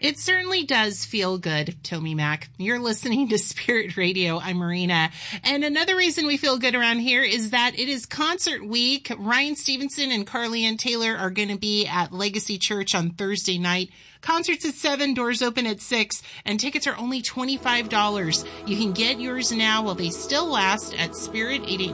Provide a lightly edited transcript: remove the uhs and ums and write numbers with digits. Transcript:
It certainly does feel good, Tommy Mac. You're listening to Spirit Radio. I'm Marina. And another reason we feel good around here is that it is concert week. Ryan Stevenson and Carly Ann Taylor are going to be at Legacy Church on Thursday night. Concerts at 7, doors open at 6, and tickets are only $25. You can get yours now while they still last at Spirit 889.